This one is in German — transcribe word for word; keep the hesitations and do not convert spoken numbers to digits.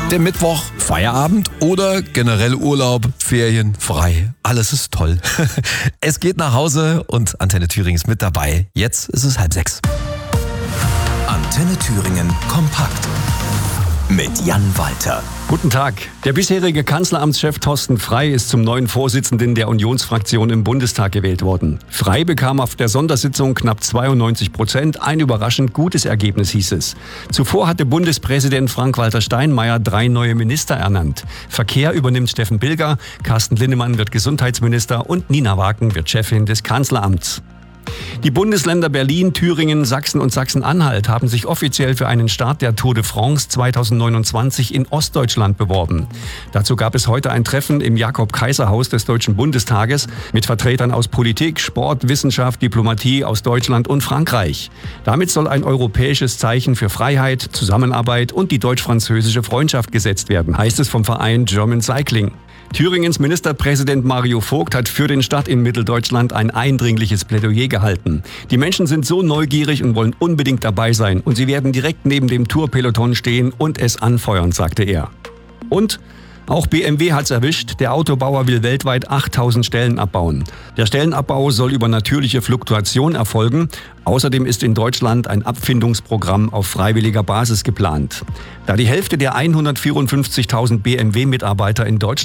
Der Mittwoch, Feierabend oder generell Urlaub, Ferien, frei. Alles ist toll. Es geht nach Hause und Antenne Thüringen ist mit dabei. Jetzt ist es halb sechs. Antenne Thüringen kompakt mit Jan Walter. Guten Tag. Der bisherige Kanzleramtschef Thorsten Frey ist zum neuen Vorsitzenden der Unionsfraktion im Bundestag gewählt worden. Frey bekam auf der Sondersitzung knapp zweiundneunzig Prozent. Ein überraschend gutes Ergebnis, hieß es. Zuvor hatte Bundespräsident Frank-Walter Steinmeier drei neue Minister ernannt. Verkehr übernimmt Steffen Bilger, Carsten Linnemann wird Gesundheitsminister und Nina Waken wird Chefin des Kanzleramts. Die Bundesländer Berlin, Thüringen, Sachsen und Sachsen-Anhalt haben sich offiziell für einen Start der Tour de France zweitausendneunundzwanzig in Ostdeutschland beworben. Dazu gab es heute ein Treffen im Jakob-Kaiser-Haus des Deutschen Bundestages mit Vertretern aus Politik, Sport, Wissenschaft, Diplomatie aus Deutschland und Frankreich. Damit soll ein europäisches Zeichen für Freiheit, Zusammenarbeit und die deutsch-französische Freundschaft gesetzt werden, heißt es vom Verein German Cycling. Thüringens Ministerpräsident Mario Vogt hat für den Start in Mitteldeutschland ein eindringliches Plädoyer gehalten. Die Menschen sind so neugierig und wollen unbedingt dabei sein und sie werden direkt neben dem Tourpeloton stehen und es anfeuern, sagte er. Und auch B M W hat's erwischt. Der Autobauer will weltweit achttausend Stellen abbauen. Der Stellenabbau soll über natürliche Fluktuation erfolgen. Außerdem ist in Deutschland ein Abfindungsprogramm auf freiwilliger Basis geplant. Da die Hälfte der hundertvierundfünfzigtausend B M W-Mitarbeiter in Deutschland